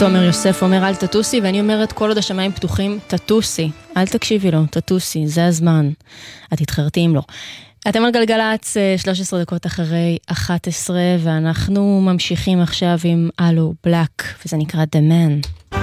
תומר יוסף אומר אל תטוסי, ואני אומרת כל עוד השמיים פתוחים, תטוסי, אל תקשיבי לו, תטוסי, זה הזמן, את התחרתי אם לא. אתם על גלגלץ, 13 דקות אחרי 11, ואנחנו ממשיכים עכשיו עם אלו בלק, וזה נקרא The Man.